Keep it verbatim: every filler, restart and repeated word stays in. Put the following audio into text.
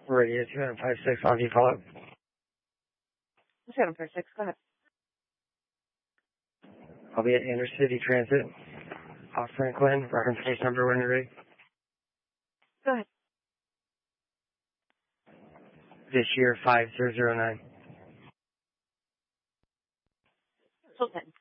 Radio two hundred five six on default. two hundred five six, go ahead. I'll be at Intercity Transit off Franklin. Reference case number when you're ready. Go ahead. This year five zero zero nine. Sultan.